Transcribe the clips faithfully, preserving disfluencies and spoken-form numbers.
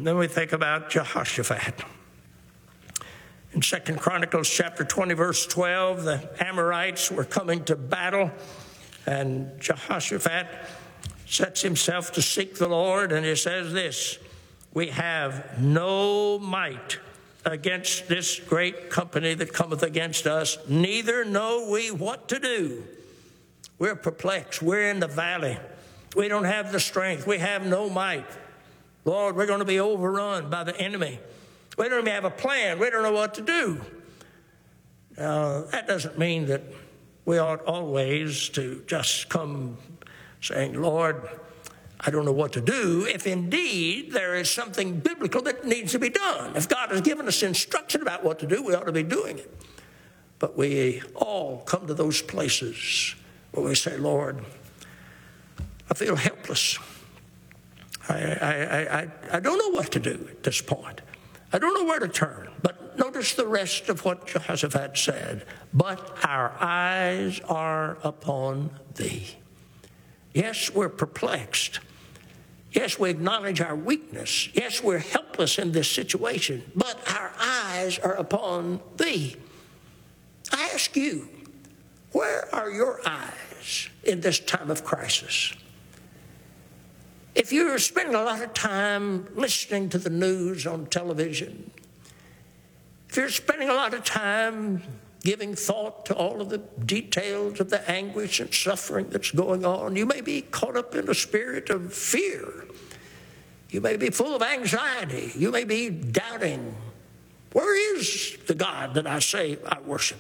then we think about Jehoshaphat. In Second Chronicles chapter twenty, verse twelve, the Amorites were coming to battle, and Jehoshaphat sets himself to seek the Lord, and he says this: we have no might against this great company that cometh against us, neither know we what to do. We're perplexed. We're in the valley. We don't have the strength. We have no might. Lord, we're going to be overrun by the enemy. We don't even have a plan. We don't know what to do. Now, that doesn't mean that we ought always to just come saying, Lord, I don't know what to do, if indeed there is something biblical that needs to be done. If God has given us instruction about what to do, we ought to be doing it. But we all come to those places where we say, Lord, I feel helpless. I, I, I, I don't know what to do at this point. I don't know where to turn. But notice the rest of what Jehoshaphat said. But our eyes are upon thee. Yes, we're perplexed. Yes, we acknowledge our weakness. Yes, we're helpless in this situation. But our eyes are upon thee. I ask you, where are your eyes in this time of crisis? If you're spending a lot of time listening to the news on television, if you're spending a lot of time giving thought to all of the details of the anguish and suffering that's going on, you may be caught up in a spirit of fear. You may be full of anxiety. You may be doubting, where is the God that I say I worship?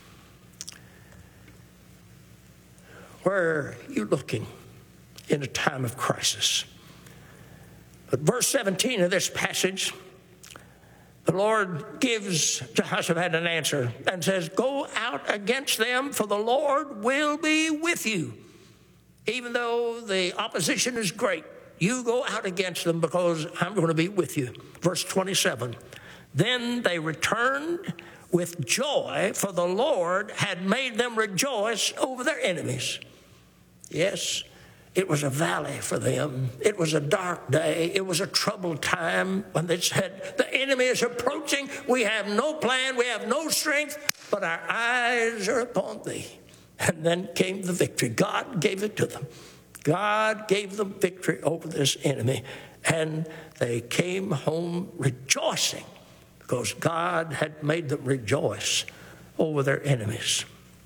Where are you looking in a time of crisis? But verse seventeen of this passage, the Lord gives Jehoshaphat an answer and says, go out against them, for the Lord will be with you. Even though the opposition is great, you go out against them because I'm going to be with you. Verse twenty-seven, then they returned with joy, for the Lord had made them rejoice over their enemies. Yes, it was a valley for them. It was a dark day. It was a troubled time when they said, the enemy is approaching. We have no plan. We have no strength, but our eyes are upon thee. And then came the victory. God gave it to them. God gave them victory over this enemy. And they came home rejoicing because God had made them rejoice over their enemies.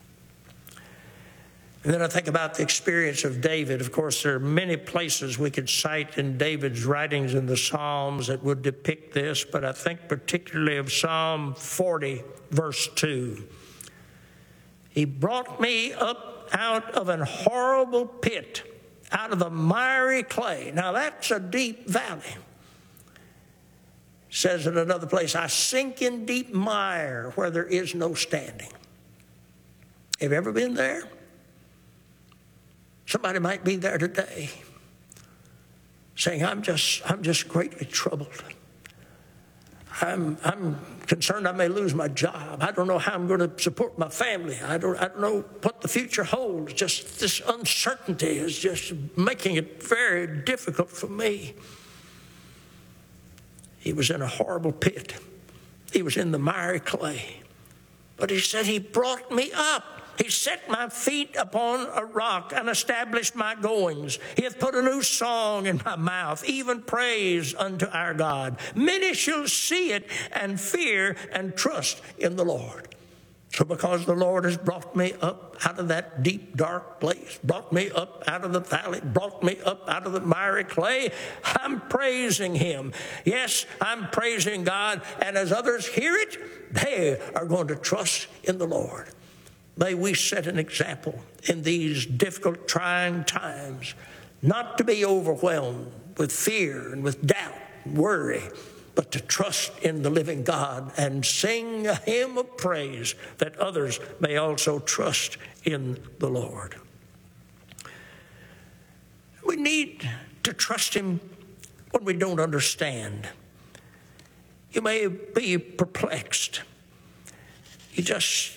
And then I think about the experience of David. Of course, there are many places we could cite in David's writings in the Psalms that would depict this, but I think particularly of Psalm forty, verse two. He brought me up out of an horrible pit, out of the miry clay. Now that's a deep valley. It says in another place, I sink in deep mire where there is no standing. Have you ever been there? Somebody might be there today saying, I'm just, I'm just greatly troubled. I'm, I'm concerned I may lose my job. I don't know how I'm going to support my family. I don't, I don't know what the future holds. Just this uncertainty is just making it very difficult for me. He was in a horrible pit. He was in the miry clay. But he said, he brought me up. He set my feet upon a rock and established my goings. He hath put a new song in my mouth, even praise unto our God. Many shall see it and fear and trust in the Lord. So because the Lord has brought me up out of that deep, dark place, brought me up out of the valley, brought me up out of the miry clay, I'm praising him. Yes, I'm praising God. And as others hear it, they are going to trust in the Lord. May we set an example in these difficult, trying times, not to be overwhelmed with fear and with doubt and worry, but to trust in the living God and sing a hymn of praise that others may also trust in the Lord. We need to trust him when we don't understand. You may be perplexed. You just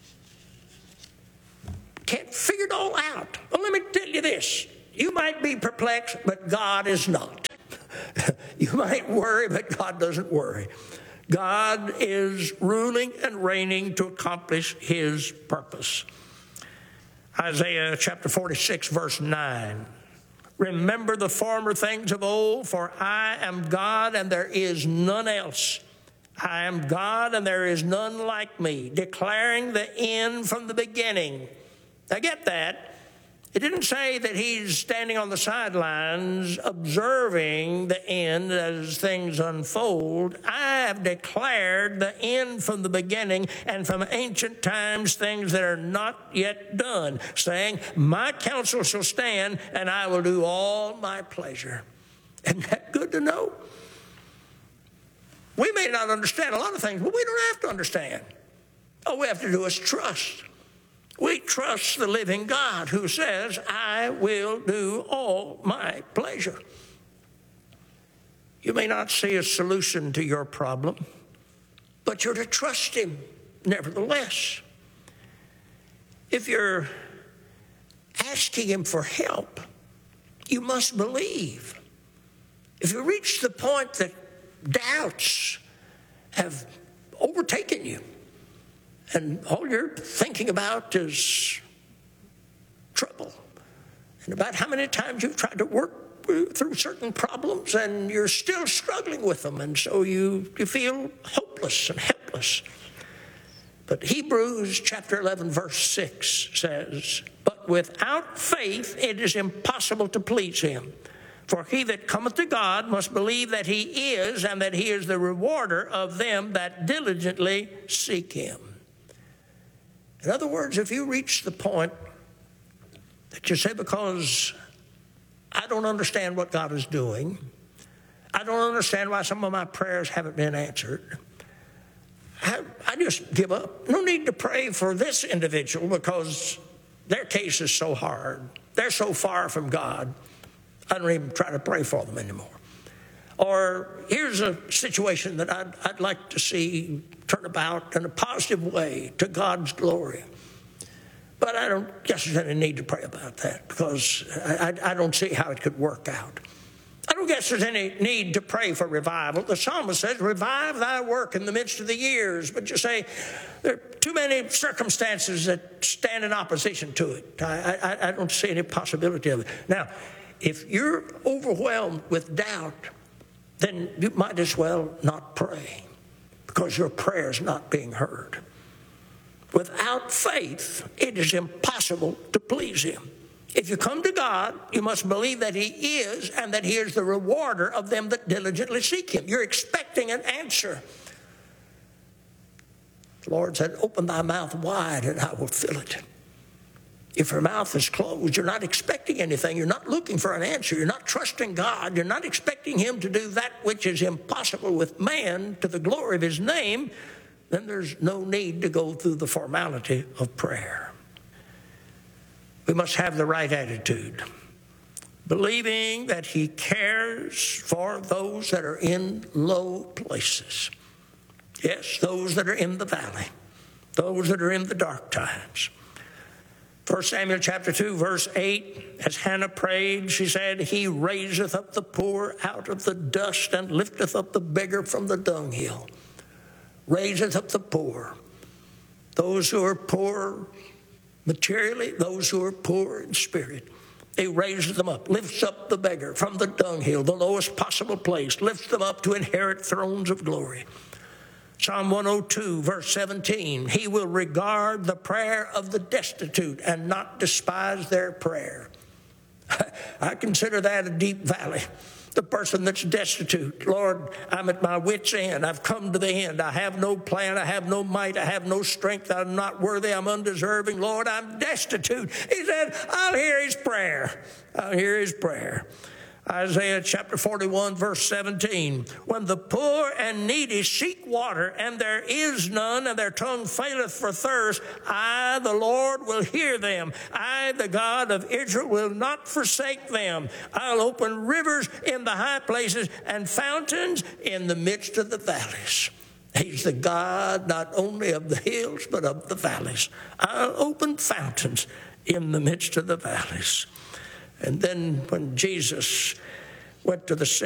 can't figure it all out. Well, let me tell you this. You might be perplexed, but God is not. You might worry, but God doesn't worry. God is ruling and reigning to accomplish his purpose. Isaiah chapter forty-six, verse nine. Remember the former things of old, for I am God and there is none else. I am God and there is none like me, declaring the end from the beginning. Now get that. It didn't say that he's standing on the sidelines observing the end as things unfold. I have declared the end from the beginning and from ancient times things that are not yet done, saying, my counsel shall stand and I will do all my pleasure. Isn't that good to know? We may not understand a lot of things, but we don't have to understand. All we have to do is trust. We trust the living God who says, I will do all my pleasure. You may not see a solution to your problem, but you're to trust him nevertheless. If you're asking him for help, you must believe. If you reach the point that doubts have overtaken you, and all you're thinking about is trouble, and about how many times you've tried to work through certain problems and you're still struggling with them, and so you, you feel hopeless and helpless. But Hebrews chapter eleven, verse six says, but without faith it is impossible to please him. For he that cometh to God must believe that he is, and that he is the rewarder of them that diligently seek him. In other words, if you reach the point that you say, because I don't understand what God is doing, I don't understand why some of my prayers haven't been answered, I, I just give up. No need to pray for this individual because their case is so hard. They're so far from God. I don't even try to pray for them anymore. Or here's a situation that I'd, I'd like to see turn about in a positive way to God's glory. But I don't guess there's any need to pray about that because I, I, I don't see how it could work out. I don't guess there's any need to pray for revival. The psalmist says, revive thy work in the midst of the years. But you say, there are too many circumstances that stand in opposition to it. I, I, I don't see any possibility of it. Now, if you're overwhelmed with doubt, then you might as well not pray because your prayer is not being heard. Without faith, it is impossible to please him. If you come to God, you must believe that he is and that he is the rewarder of them that diligently seek him. You're expecting an answer. The Lord said, open thy mouth wide and I will fill it. If your mouth is closed, you're not expecting anything. You're not looking for an answer. You're not trusting God. You're not expecting him to do that which is impossible with man to the glory of his name. Then there's no need to go through the formality of prayer. We must have the right attitude, believing that he cares for those that are in low places. Yes, those that are in the valley, those that are in the dark times. First Samuel chapter two, verse eight, as Hannah prayed, she said, he raiseth up the poor out of the dust and lifteth up the beggar from the dunghill. Raiseth up the poor. Those who are poor materially, those who are poor in spirit. He raises them up, lifts up the beggar from the dunghill, the lowest possible place, lifts them up to inherit thrones of glory. Psalm one oh two, verse seventeen, he will regard the prayer of the destitute and not despise their prayer. I consider that a deep valley. The person that's destitute, Lord, I'm at my wit's end. I've come to the end. I have no plan. I have no might. I have no strength. I'm not worthy. I'm undeserving. Lord, I'm destitute. He said, I'll hear his prayer. I'll hear his prayer. Isaiah chapter forty-one, verse seventeen, when the poor and needy seek water, and there is none, and their tongue faileth for thirst, I, the Lord, will hear them. I, the God of Israel, will not forsake them. I'll open rivers in the high places and fountains in the midst of the valleys. He's the God not only of the hills, but of the valleys. I'll open fountains in the midst of the valleys. And then when Jesus went to the